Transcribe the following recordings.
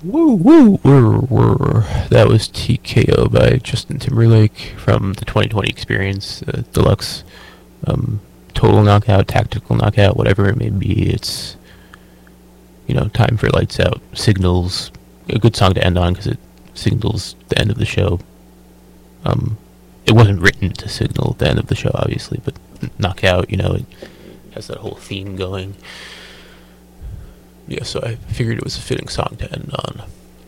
Woo woo woo. That was TKO by Justin Timberlake from the 2020 Experience Deluxe. Total knockout, tactical knockout, whatever it may be. It's time for lights out. Signals a good song to end on because it signals the end of the show. It wasn't written to signal the end of the show, obviously, but knockout. It has that whole theme going. Yeah, so I figured it was a fitting song to end on.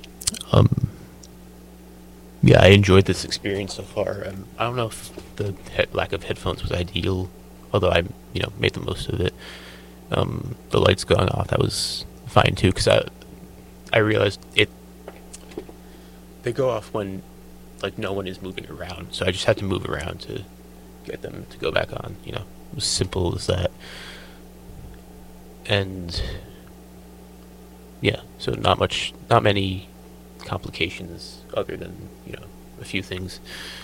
Yeah, I enjoyed this experience so far. I don't know if the lack of headphones was ideal, although I, made the most of it. The lights going off, that was fine too, because I realized they go off when, like, no one is moving around, so I just had to move around to get them to go back on, It was simple as that. And yeah, so not many complications other than a few things.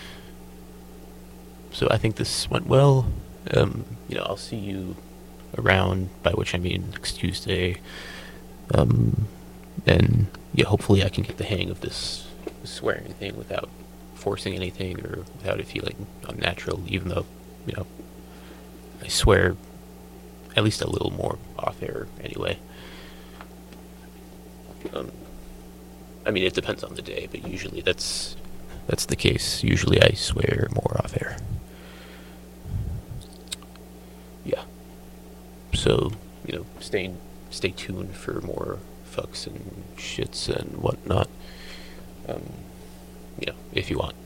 So I think this went well. I'll see you around, by which I mean next Tuesday. And yeah, hopefully I can get the hang of this swearing thing without forcing anything or without it feeling unnatural. Even though I swear at least a little more off air anyway. I mean, it depends on the day, but usually that's the case. Usually I swear more off air. Yeah. So, stay tuned for more fucks and shits and whatnot. If you want.